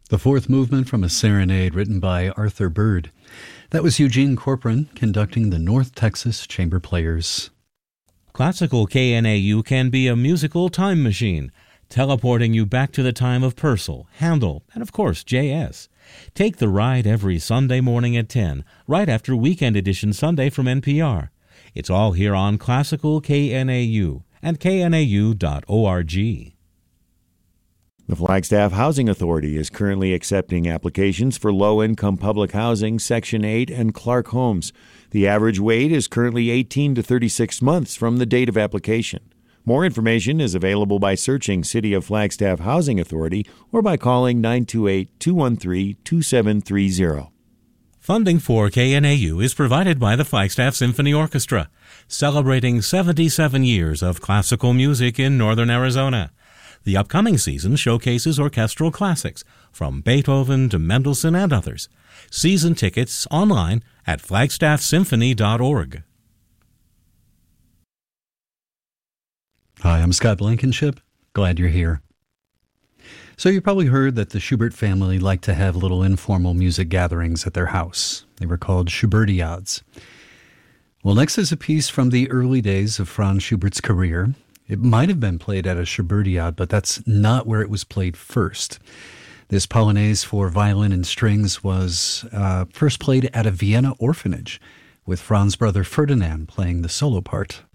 The fourth movement from a serenade written by Arthur Bird. That was Eugene Corcoran conducting the North Texas Chamber Players. Classical KNAU can be a musical time machine, teleporting you back to the time of Purcell, Handel, and of course J.S. Take the ride every Sunday morning at 10, right after Weekend Edition Sunday from NPR. It's all here on Classical KNAU and knau.org. The Flagstaff Housing Authority is currently accepting applications for low-income public housing, Section 8, and Clark homes. The average wait is currently 18 to 36 months from the date of application. More information is available by searching City of Flagstaff Housing Authority or by calling 928-213-2730. Funding for KNAU is provided by the Flagstaff Symphony Orchestra, celebrating 77 years of classical music in northern Arizona. The upcoming season showcases orchestral classics from Beethoven to Mendelssohn and others. Season tickets online at flagstaffsymphony.org. Hi, I'm Scott Blankenship. Glad you're here. So you probably heard that the Schubert family liked to have little informal music gatherings at their house. They were called Schubertiades. Well, next is a piece from the early days of Franz Schubert's career. It might have been played at a Schubertiade, but that's not where it was played first. This Polonaise for violin and strings was first played at a Vienna orphanage, with Franz's brother Ferdinand playing the solo part.